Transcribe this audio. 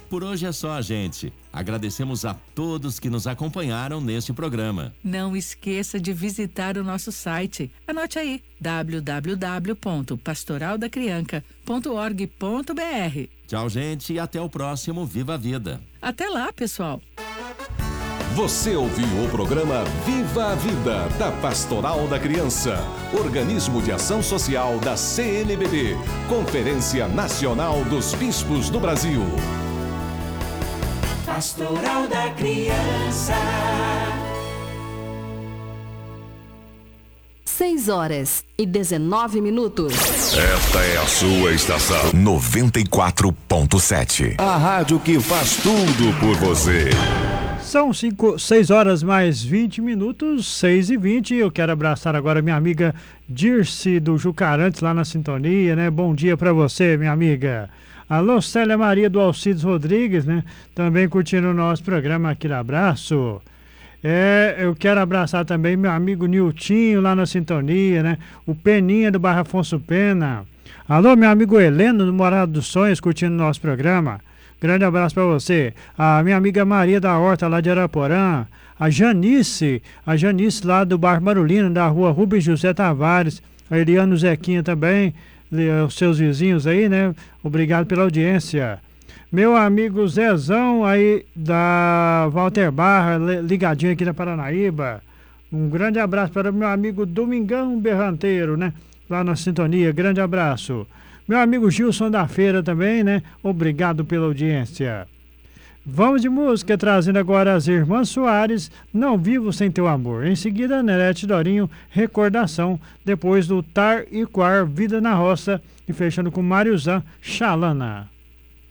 Por hoje é só, gente. Agradecemos a todos que nos acompanharam neste programa. Não esqueça de visitar o nosso site. Anote aí, www.pastoraldacrianca.org.br. Tchau, gente, e até o próximo Viva a Vida. Até lá, pessoal. Você ouviu o programa Viva a Vida, da Pastoral da Criança, organismo de ação social da CNBB, Conferência Nacional dos Bispos do Brasil. Pastoral da Criança. 6h19. Esta é a sua estação 94.7. A rádio que faz tudo por você. São 6h mais 20, 6h20. Eu quero abraçar agora minha amiga Dirce do Jucarantes, lá na sintonia, né? Bom dia pra você, minha amiga. Alô, Célia Maria do Alcides Rodrigues, né? Também curtindo o nosso programa, aquele abraço. Eu quero abraçar também meu amigo Niltinho, lá na sintonia, né? O Peninha do bairro Afonso Pena. Alô, meu amigo Heleno do Morado dos Sonhos, curtindo o nosso programa. Grande abraço para você. A minha amiga Maria da Horta, lá de Araporã. A Janice lá do bairro Marulino, da rua Rubens José Tavares. A Eliano Zequinha também, os seus vizinhos aí, né? Obrigado pela audiência. Meu amigo Zezão aí da Walter Barra, ligadinho aqui na Paranaíba. Um grande abraço para o meu amigo Domingão Berranteiro, né? Lá na sintonia, grande abraço. Meu amigo Gilson da Feira também, né? Obrigado pela audiência. Vamos de música, trazendo agora as Irmãs Soares, Não Vivo Sem Teu Amor. Em seguida, Nerete Dorinho, Recordação. Depois do Tar e Quar, Vida na Roça. E fechando com Mário Zan, Xalana.